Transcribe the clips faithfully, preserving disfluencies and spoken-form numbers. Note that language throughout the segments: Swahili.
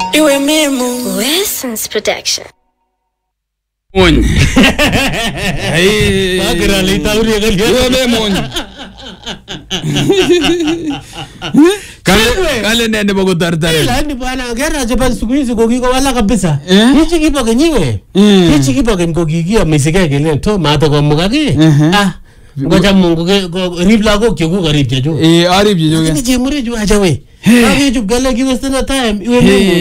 Iwe memo. Wesson's Protection. Mon. Hey. Agra leta uri agali. Iwe memo. Kale kale nende bogo tartare. Lani bwana gera jaba siku hizi gogi kwa wala kabisa. Hichi kipo kenyewe. Hichi kipo kengogi amesika kile to mata kwa mugagi. Ah. Ngoja Mungu go ribla go kyogu garib jejo. Eh arib jejo ke. Ni jemure ju aja we. Agi ju gale ki western time. Iwe memo.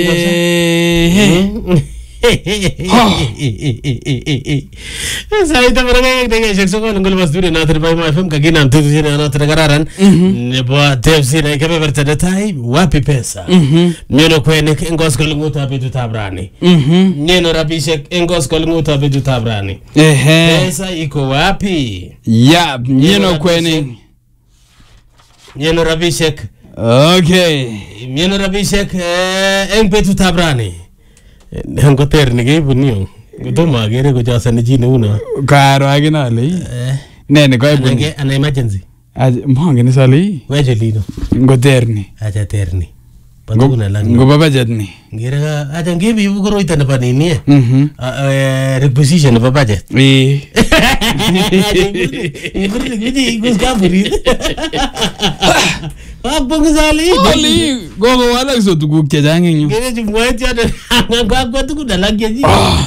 Saya itu mereka dengan seksual ngul masduri na terbaik ma F M kaki nam tu sini na tergararan ne buat T V sini kami bercanda tai wapi pesa nyono kwenye engos kolunguta betu tabrani nyono rabishe engos kolunguta betu tabrani pesa iko wapi ya nyono kwenye nyono rabishe okay nyono rabishe eng betu tabrani Hango terni ke bunio. Goto magere ko jasa ni jine una. Karo agina le. Ne ne ko ibun. Ange ana emergency. Aj mhange ni sali. Weje lino. Ngo terni. Aja terni. Padu na lang. Ngo baba jetni. Ngira aja ngebi bugoro itana panini. Mhm. Eh requisition baba jet. Eh. Iburi gidi gus kaburi. Apa ngisali? Ali gogo wala so tugu kejange nyo. Gere jumweti ada ngagwa kwa tuku dalagi aji.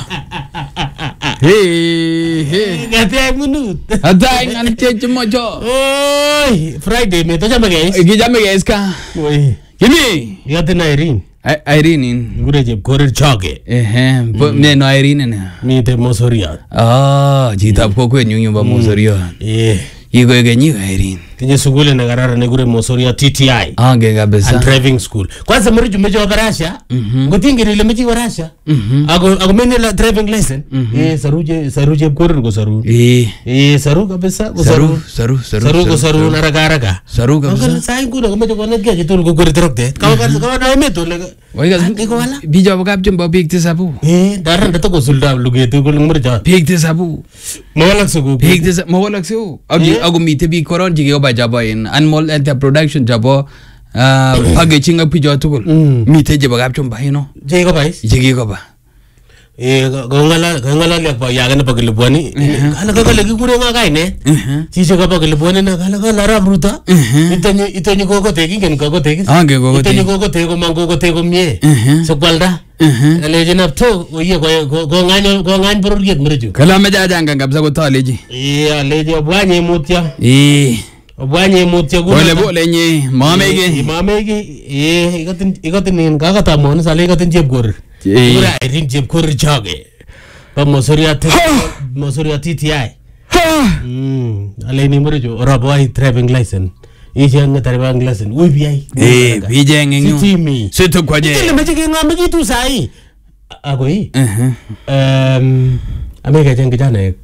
Hey hey. Gate munut. Ada ngan cheche mojo. Oi, Friday me to jam guys. Gijame guys ka. Oi. Kimi. Gate na Irene. Irene. Gure je korer choge. Eh me no Irene na. Mi te mosoria. Ah, jita ko kwen nyunyu ba mosoria. Eh. Igo genyi Irene. Tinye sugule na garara ne gure mosoria T T I. Ah, ge kabisa. And driving school. Kwanza muri jumeje wa Russia. Ngotingiri le meji wa Russia. Ago ago mene la driving lesson. Eh saruje saruje korer go saru. Eh. Eh saru kabisa go Saru, saru. saru, saru. Saru go saru na raga raga. Saru kabisa. Angkan sai gura gomeje ko nagya jitul go korer trokte. Kaw ka kaw na meto le. Waiga bija bakap jumba big te sabu. Eh daran dato go sulda luge to go lumur ja. Big te sabu. Mawalak sugu. Big te mawalak su. Agi ago mite bi koron jige ba jaba in animal and production jabo uh packaging up pijo to mite je bakap jumba hino. Je ko bais. Jige ko ba. Eh gongala gongala le ba ya gana pagil buani. Kala ka lagi gure nga kai ne. Chiche ka pagil buani na kala ka lara bruta. Itanyo itanyo ko ko teki ken ko ko teki. Ange ko ko itanyo ko ko teki man ko ko teki mie. So kwalda. Ale jena to oye ko ko nganyo ko ngan burget mreju. Kala me jaja ngam kabisa ko taleji. Eh ale je buani mutya. Eh. Buani mutya ko. Bole bole nye mamege. Mamege eh ikatin ikatin ka ka tamon sale ikatin jeb gor. Ura Irene jeb gor jage. Pa mosoria te mosoria T T I. Hmm ale ni mreju ora boy driving license. Ije nga driving license. Ui biai. Eh bije ngenyo. Sitimi. Sito kwaje. Ile meje ke ngam gitu sai. Ako yi. Um amega jeng jana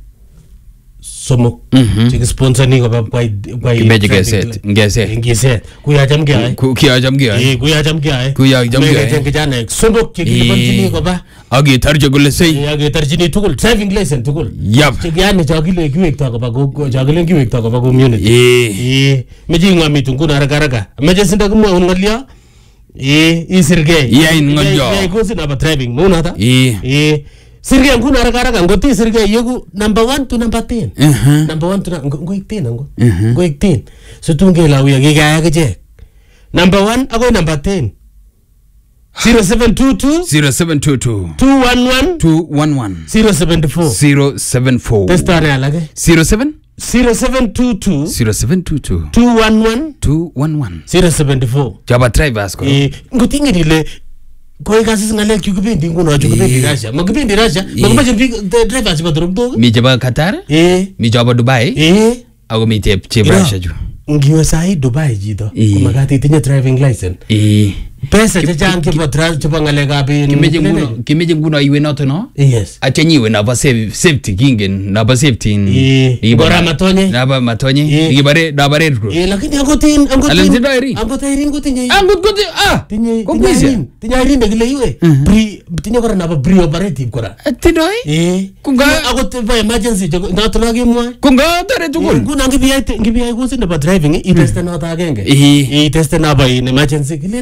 somo chik sponsor ni ko ba pai pai meje geset geset geset ku ya jam gya ku ya jam gya eh ku ya jam gya ku ya jam gya jeng jana somo chik ni ko ba agi tarje gulle sei agi tarje ni tukul driving license tukul yap chik ya ni jagile ki wek ta ko ba go jagile ki wek ta ko ba community eh eh meje ngami tungu na raga raga meje sinda ko mo ngalia eh isirge ya in ngodjo ya ko sina ba driving mo na ta eh eh sirge ngu na raga raga ngoti sirge yegu number one to number ten number one to ngo ten ngo ngo ten so tunge la uya ge ga ge je number one ago number ten zero seven two two zero seven two two two one one two one one zero seven four zero seven four testa ne alage zero seven zero seven two two zero seven two two two one one two one one zero seven four jaba drivers ko eh ngoti ngidile koi kasi ngale kikupendi nguno chukupendi Russia makupendi Russia makupaje drivers ba drop mi jaba Qatar eh mi jaba Dubai eh ago mi te che Russia ju ngiwa sai Dubai jido kumakati tinye driving license eh pesa jajan ke patra chupa ngale ga bi kimeje nguno kimeje nguno iwe noto no yes achenyiwe na ba safety kingen na ba safety eh bora matonye na ba matonye igibare na bare ro eh lakini angotin angotin alenzi doiri angotin ngotin angot gote ah tinye tinye tinye rinde gile iwe pri tinye kora na ba pri operative kora tidoi eh kunga agot ba emergency na tunagi mwa kunga tare tukul kuna ngibi ngibi ai kusi na ba driving i test na ta genge eh i test na ba in emergency gile ne na tinye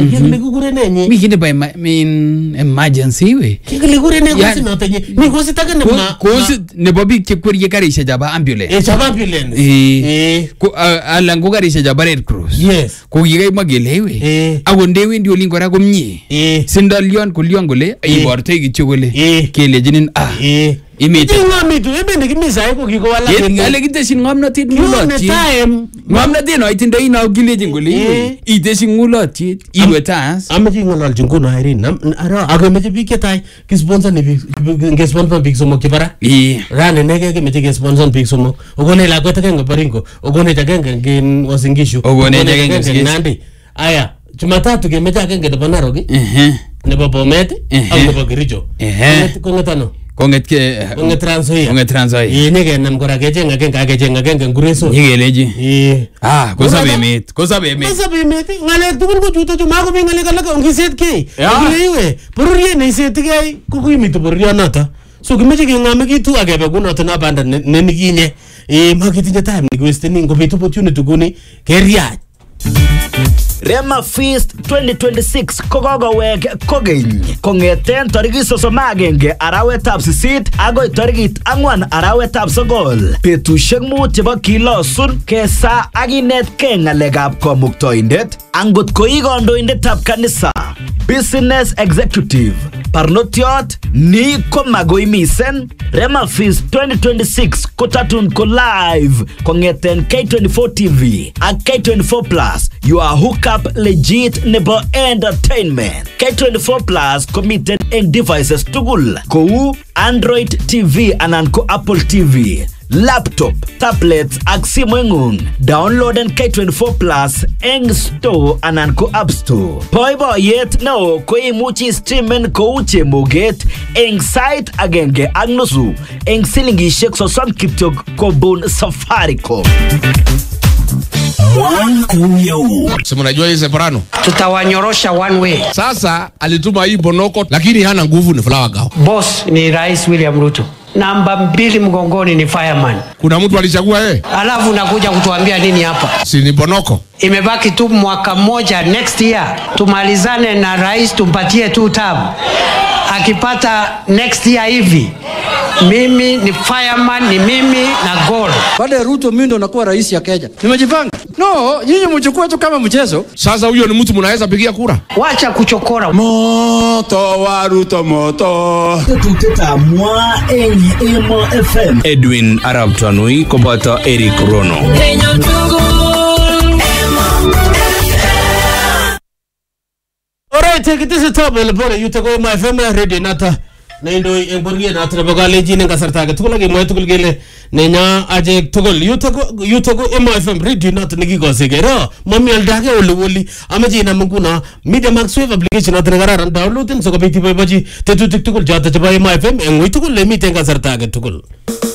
kile kukure nenye mi kinde by mean emergency we kile kukure nenye kosi notenye mi kosi take ne ma kosi nebo biik chekwerie karishek chaba ambulance e chaba ambulance eh ko alan ko karishek chaba Red Cross yes ko kikaimwa kele we ako ndewendi olin kora komie sindalion kulion kole ibortoi kityo kole kelejinin ah imite ngamitu ebende kimisa ko kikowala ngale kiteshin ngomnotet ngulotiet ngomnotet no itindoi no kilejin kole iteshin ngulotiet iwe tas amache ngololji nguno Irene ara akemeche biik chetai kisponsor ni biik ngesponsor biik somok chebara rani neke kemeche kesponsor biik somok ogone lakwet agenge Baringo ogone agenge ngin Wasingishu ogone agenge Nandi aya Jumatatu kemeche agenge nebo Narok nebo Bomet ak nebo Kericho kongetano konget ke konget Trans Nzoia konget Trans Nzoia eh nige nam kora kecheng agenge agecheng agenge Ngureso nyigeleji eh ah kosabe emet kosabe emet kosabe emet ngale tugul ko chuto chu mako bi ngale kala ongiset ke ngile pororiet ne isetige ko kuimitu pororiet noto so kimeche kengame kitu agebe kunoto na banda ne nikinye eh makitinye time ni kwesteni ngobitu opportunity kuni keriach Rema Feast twenty twenty-six kokokowek kokeny kongeten tarikit sosom ak agenge arawetab sisit agoi tarikit ang'wan arawetab sogol. Betusiek mut chebo kilosun kesa ak inetkei ng'alekab komuktoindet angot ko i kandoindetab kanisa, business executive, barnotiot ni ko magoimisen. Rema Feast twenty twenty-six kotatun ko live kongeten K twenty-four T V ak K twenty-four Plus. You are hook up legit nebo entertainment. K twenty-four Plus komiten eng devices tugul kou Android T V anan ko Apple T V, laptop, tablets ak simoingung. Downloaden K twenty-four Plus eng store anan ko App Store. Boiboiyet neo ko imuchi streamen kou chemoget eng site agenge ak nusu eng silingishek sosom kityok kobun Safaricom. Si mnajua hii Separano tutawanyorosha one way. Sasa alituma hii Bonoko lakini hana nguvu, ni Flower Girl. Boss ni Rais William Ruto. Namba mbili mgongoni ni Fireman. Kuna mtu alichagua yeye? Alafu unakuja kutuambia nini hapa? Si ni Bonoko. Imebaki tu mwaka mmoja, next year tumalizane na rais, tumpatie tu term. Akipata next year hivi, mimi ni Fireman, ni mimi na goal. Baada ya Ruto mimi ndo nakuwa rais ya Kenya. Nimejipanga. No, nyinyi mchukue tu kama mchezo. Sasa huyo ni mtu mnaweza pigia kura? Wacha kuchokora. Moto wa Ruto moto. Tuteta mwa enye emo F M. Edwin Arab Tanui kombata Eric Rono. Alright, take this top le pole yuta ko my F M radio nata nendo en borgie nata ne bagale jine kasarta ga tukula ge moy tukul gele ne nya aje tukul yuta ko yuta ko M F M radio nata ne gi go segero mami aldage woli woli amaji na munguna media max wave application nata gararan download tin so ko biti boy baji tetu tukul jata jaba M F M en moy tukul le mi ten kasarta ga tukul